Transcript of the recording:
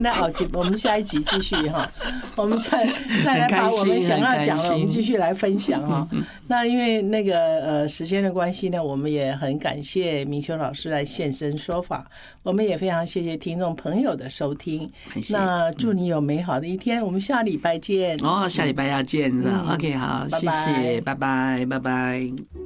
那好，我们下一集继续哈，我们再来把我们想要讲的，我们继续来分享哈。那因为那个时间的关系呢，我们也很感谢明修老师来现身说法，我们也非常谢谢听众朋友的收听。那祝你有美好的一天，我们下礼拜见。 下礼拜要见是吧？OK， 好，谢谢，拜拜，拜拜。